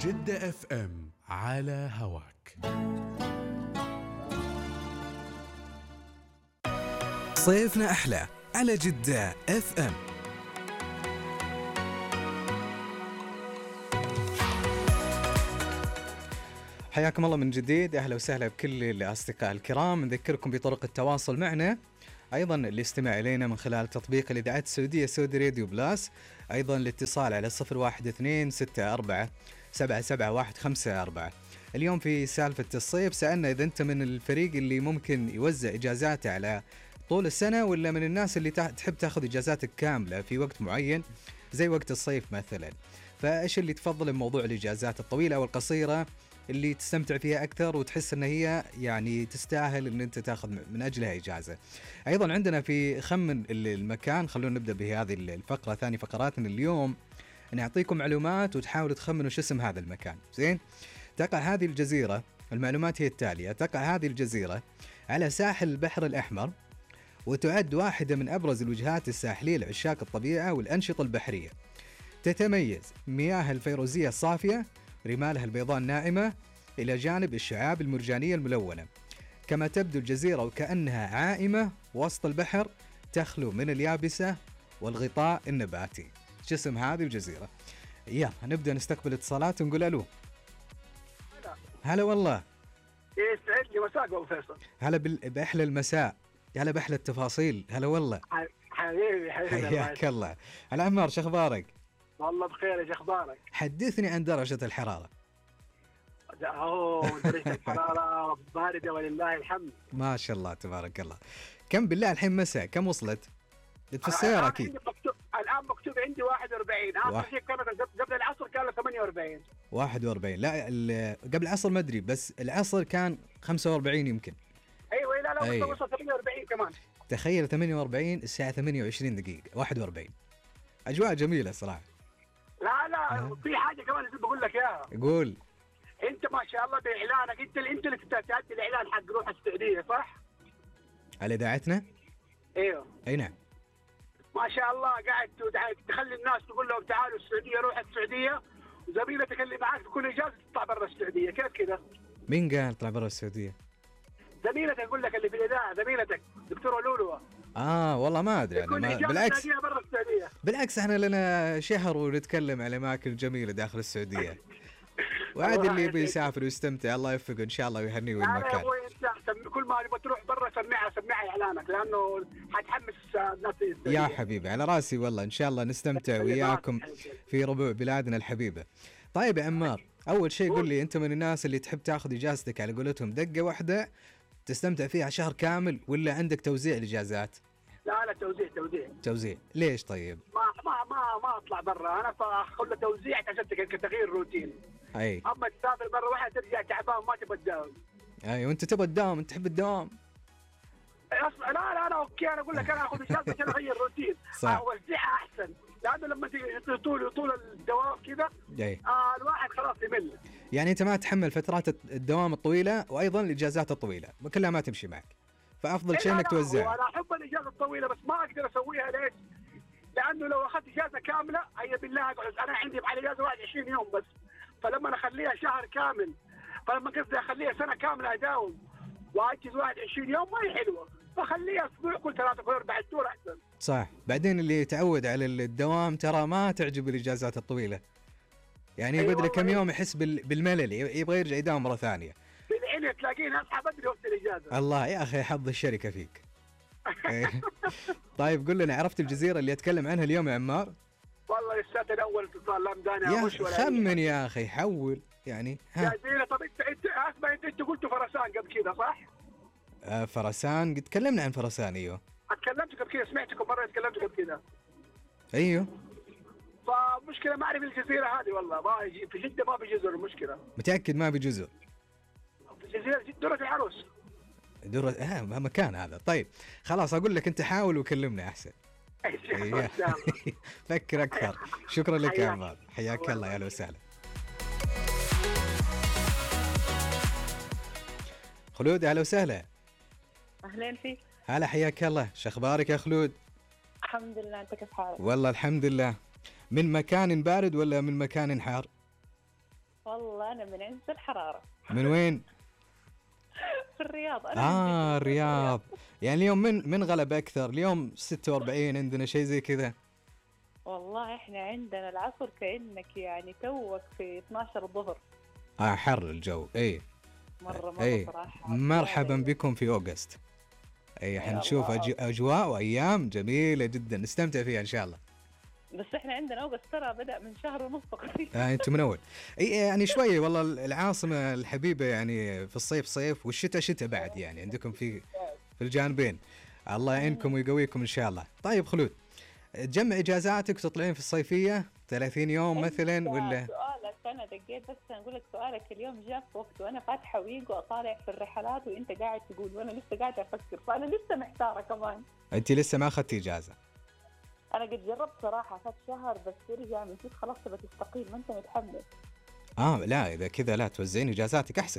جدة اف ام على هواك. صيفنا أحلى على جدة اف ام. حياكم الله من جديد، أهلا وسهلا بكل الأصدقاء الكرام. نذكركم بطرق التواصل معنا، أيضا الاستماع إلينا من خلال تطبيق الإذاعة السعودية سعودي راديو بلاس، أيضا الاتصال على 0126477154. اليوم في سالفة الصيف سألنا إذا أنت من الفريق اللي ممكن يوزع إجازاته على طول السنة، ولا من الناس اللي تحب تأخذ إجازاتك كاملة في وقت معين زي وقت الصيف مثلا. فإيش اللي تفضل بموضوع الإجازات الطويلة والقصيرة اللي تستمتع فيها أكثر وتحس أن هي يعني تستاهل أن أنت تأخذ من أجلها إجازة؟ أيضا عندنا في خمن المكان، خلونا نبدأ بهذه الفقرة، ثاني فقراتنا اليوم، نعطيكم معلومات وتحاولوا تخمنوا شو اسم هذا المكان. زين، تقع هذه الجزيرة، المعلومات هي التالية: تقع هذه الجزيرة على ساحل البحر الأحمر، وتعد واحدة من أبرز الوجهات الساحلية لعشاق الطبيعة والأنشطة البحرية. تتميز مياه الفيروزية الصافية، رمالها البيضاء الناعمة، إلى جانب الشعاب المرجانية الملونة. كما تبدو الجزيرة وكأنها عائمة وسط البحر، تخلو من اليابسة والغطاء النباتي. شو اسم هذه الجزيرة؟ يلا نبدأ نستقبل اتصالات ونقول ألو. هلا والله. يسعد لي مساك ابو فيصل. هلا بأحلى المساء، هلا بأحلى التفاصيل. هلا والله حبيبي حياك الله. على عمار، شو اخبارك؟ والله بخير، ايش اخبارك؟ حدثني عن درجة الحرارة. درجة الحرارة باردة ولله الحمد. ما شاء الله تبارك الله. كم بالله الحين مساء؟ كم وصلت؟ في السيارة أكيد. الآن مكتوب عندي 41. آخر شيء كانت قبل العصر كان 48. 41 لا قبل العصر ما أدري، بس العصر كان 45 يمكن. أيوة لا وصل 48 كمان. تخيل 48 الساعة 28 دقيقة 41. أجواء جميلة صراحة. لا في حاجة كمان بقول لك إياها. قول. أنت ما شاء الله بإعلانك، أنت اللي تأدي الإعلان حق روح السعودية صح؟ على إذاعتنا؟ أيوه. أي نعم. ما شاء الله قاعد تخلي الناس تقول لهم تعالوا السعودية، روح السعودية، وزميلتك اللي معاك بكل إجازة تطلع برا السعودية. كيف كذا؟ مين قال طلع برا السعودية؟ زميلتك أقول لك اللي في الإذاعة، زميلتك دكتورة لولو. والله ما أدري أنا. بالعكس احنا لنا شهر ونتكلم على أماكن جميلة داخل السعودية. وعاد اللي يبي يسافر ويستمتع الله يوفقه إن شاء الله ويهنيه وين ما كان. كل ما تبغى تروح برا سمعها إعلانك، لأنه حتحمس الناس. يا حبيبي على راسي والله، إن شاء الله نستمتع وياكم في ربوع بلادنا الحبيبة. طيب يا عمار، أول شيء قل لي، أنت من الناس اللي تحب تاخذ إجازتك على قولتهم دقة واحدة تستمتع فيها شهر كامل، ولا عندك توزيع الإجازات؟ لا توزيع. ليش طيب؟ ما اطلع برا، انا اخذ توزيع عشان كتغيير روتين. اي اما تسافر برا واحد ترجع تعبان ما تبغى تداوم. اي وانت تبغى تداوم، انت تحب الدوام. لا اوكي، انا اقول لك انا اخذ اجازه عشان اغير روتين. اوزعها احسن، لانه لما طول الدوام كذا الواحد خلاص يمل. يعني انت ما تحمل فترات الدوام الطويله وايضا الاجازات الطويله كلها ما تمشي معك، فافضل شيء انك توزعها. انا احب الاجازه الطويله بس ما اقدر اسويها. ليش؟ لانه لو اخذت اجازه كامله هي بالله اقعد، انا عندي على اجازه 21 يوم بس، فلما اخليها شهر كامل، فلما قصدي اخليها سنه كامله اداوم واجز 21 يوم ما هي حلوه، فخليها اسبوع كل 3 أو 4 شهور احسن. صح، بعدين اللي يتعود على الدوام ترى ما تعجب الاجازات الطويله، يعني يقعد له كم يوم يحس بالملل، يبغى يرجع يداوم مره ثانيه. بالعين تلاقيني اصحى بدري وقت الاجازه. الله يا اخي، حظ الشركه فيك. طيب قل لنا، عرفت الجزيره اللي اتكلم عنها اليوم يا عمار؟ والله لسه الاول اتصال لا مداني مش ولا خمن يا اخي، حول يعني. جزيره. طب انت اسمع، انت قلت فرسان قبل كذا صح؟ فرسان، قد تكلمنا عن فرسان. ايوه اتكلمت قبل كذا، سمعتكم مره تكلمت قبل كذا. ايوه. فمشكله ما اعرف الجزيره هذه والله، ما في جده ما في جزر. المشكله متاكد ما في جزر؟ جزيره درة العروس. مكان هذا. طيب خلاص اقول لك انت حاول وكلمنا احسن. فكر اكثر. شكرا لك يا عمار، حياك الله، يا اهلا وسهلا. خلود، اهلا وسهلا. اهلين فيك. هلا حياك الله، شو اخبارك يا خلود؟ الحمد لله، انت كيف حالك؟ والله الحمد لله. من مكان بارد ولا من مكان حار؟ والله أنا من عند الحرارة من وين؟ في الرياض. أنا من جدة، الرياض. يعني اليوم من غلب أكثر؟ اليوم 46 عندنا شيء زي كذا. والله إحنا عندنا العصر كأنك يعني توك في 12 الظهر. حر الجو. اي مرة اي صراحة. مرحبا بكم في أوغست. اي حنشوف أجواء وأيام جميلة جدا نستمتع فيها إن شاء الله. بس إحنا عندنا أوغست ترى بدأ من شهر ونص تقريبا. انتم من اول. اي يعني شوي والله العاصمه الحبيبه يعني في الصيف صيف والشتاء شتاء بعد، يعني عندكم في الجانبين. الله يعينكم ويقويكم ان شاء الله. طيب خلود، تجمع اجازاتك وتطلعين في الصيفيه 30 يوم مثلا ولا؟ سؤالك أنا دقيت بس أقول لك سؤالك اليوم جاء في وقت وأنا فاتحة ويق وأطالع في الرحلات وأنت قاعد تقول وأنا لسه قاعدة أفكر، فأنا لسه محتارة كمان. انت لسه ما اخذتي اجازه؟ أنا قد جربت صراحة أخذت شهر بس ترجع من جد خلاص تبى تستقيل ما أنت متحمس. لا اذا كذا لا توزعين اجازاتك احسن.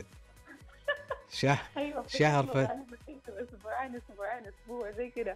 أيوة شهر أسبوعين أسبوع زي كده.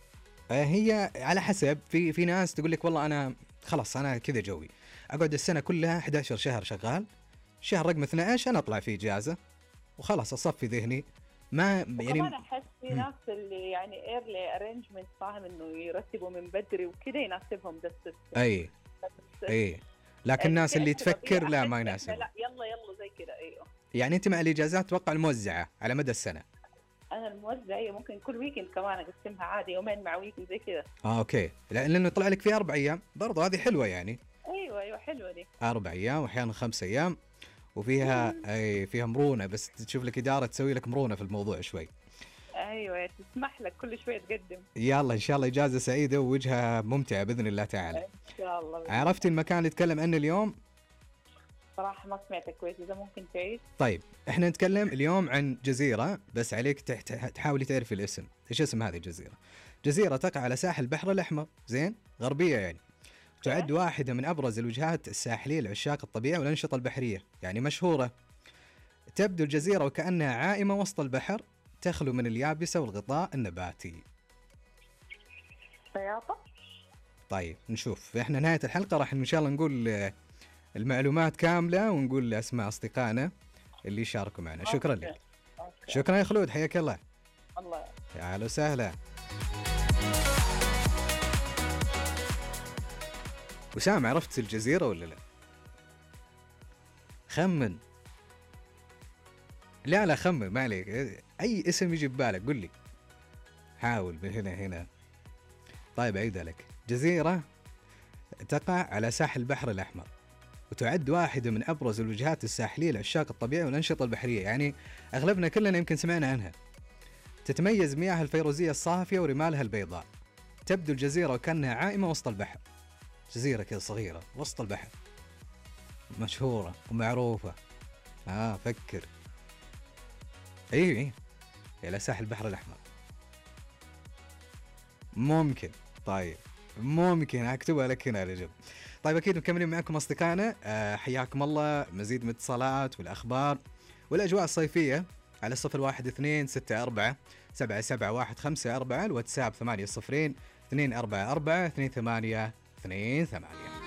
هي على حسب. في ناس تقول لك والله انا خلاص انا كذا جوي اقعد السنه كلها 11 شهر شغال، شهر رقم 12 انا اطلع فيه اجازه وخلاص اصفي ذهني. ما يعني انا احس في ناس اللي يعني ايرلي ارينجمنت فاهم انه يرتبوا من بدري وكذا يناسبهم ده السيستم. اي لكن الناس اللي تفكر لا ما يناسبهم. لا يلا زي كذا. ايوه يعني انت مع الاجازات توقع الموزعه على مدى السنه؟ انا الموزعه ممكن كل ويكند كمان اقسمها عادي يومين مع ويكند زي كذا. اوكي لانه يطلع لك في 4 ايام برضو هذه حلوه يعني. ايوه حلوه دي. 4 ايام واحيانا 5 ايام وفيها فيها مرونه، بس تشوف لك اداره تسوي لك مرونه في الموضوع شوي. ايوه تسمح لك كل شويه تقدم. يلا ان شاء الله اجازه سعيده ووجهه ممتعه باذن الله تعالى. ان شاء الله. عرفتي المكان اللي نتكلم عنه اليوم؟ صراحه ما سمعتك كويس، اذا ممكن تعيد. طيب احنا نتكلم اليوم عن جزيره، بس عليك تحاولي تعرفي الاسم. ايش اسم هذه الجزيره؟ جزيره تقع على ساحل البحر الاحمر، زين، غربيه يعني. تعد واحده من ابرز الوجهات الساحليه لعشاق الطبيعه والانشطه البحريه، يعني مشهوره. تبدو الجزيره وكانها عائمه وسط البحر، تخلو من اليابسه والغطاء النباتي. سياطه. طيب نشوف، احنا نهايه الحلقه راح ان شاء الله نقول المعلومات كامله ونقول اسماء اصدقائنا اللي شاركوا معنا. شكرا لك. شكرا يا خلود، حياك الله. الله يا اهلا وسهلا. وسام، عرفت الجزيره ولا لا؟ خمن. لا خمن ما عليك، اي اسم يجي ببالك قل لي. حاول من هنا. طيب عيدها لك. جزيره تقع على ساحل البحر الاحمر، وتعد واحدة من أبرز الوجهات الساحلية لعشاق الطبيعة والأنشطة البحرية، يعني أغلبنا كلنا يمكن سمعنا عنها. تتميز مياهها الفيروزية الصافية ورمالها البيضاء. تبدو الجزيرة وكأنها عائمة وسط البحر، جزيرة كذا صغيرة وسط البحر، مشهورة ومعروفة. فكر. إيه إلى ساحل البحر الأحمر. ممكن. طيب ممكن أكتبها لك هنا على جنب. طيب أكيد مكملين معكم أصدقائنا. حياكم الله. مزيد من الاتصالات والأخبار والأجواء الصيفية على 0124 77 154. الواتساب 80 244 2828.